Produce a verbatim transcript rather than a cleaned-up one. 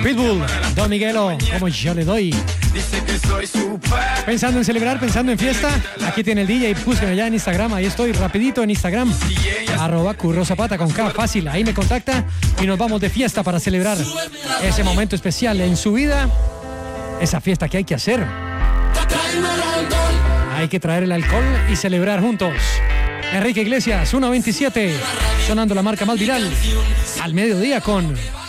Pitbull, Don Miguelo, como yo le doy. Pensando en celebrar, pensando en fiesta, aquí tiene el D J, búsquenme ya en Instagram, ahí estoy, rapidito en Instagram, arroba Curro Zapata con K, fácil, ahí me contacta y nos vamos de fiesta para celebrar ese momento especial en su vida, esa fiesta que hay que hacer. Hay que traer el alcohol y celebrar juntos. Enrique Iglesias, uno veintisiete, sonando la marca más viral, al mediodía con